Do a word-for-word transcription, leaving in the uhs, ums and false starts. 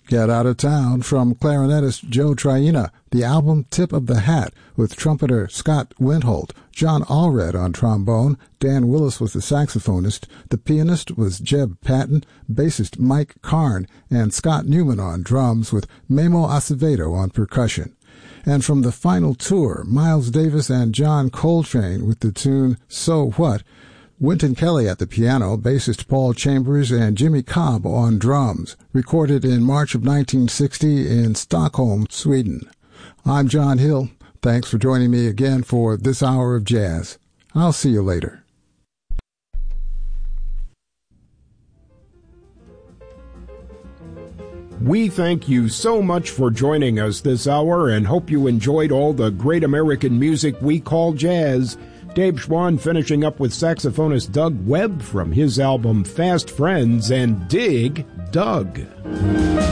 Get Out of Town from clarinetist Joe Traina, the album Tip of the Hat with trumpeter Scott Windholt, John Allred on trombone, Dan Willis was the saxophonist, the pianist was Jeb Patton, bassist Mike Karn, and Scott Newman on drums with Memo Acevedo on percussion. And from the final tour, Miles Davis and John Coltrane with the tune So What, Wynton Kelly at the piano, bassist Paul Chambers, and Jimmy Cobb on drums, recorded in March of nineteen sixty in Stockholm, Sweden. I'm John Hill. Thanks for joining me again for this hour of jazz. I'll see you later. We thank you so much for joining us this hour and hope you enjoyed all the great American music we call jazz. Dave Schwann finishing up with saxophonist Doug Webb from his album Fast Friends and Dig Doug.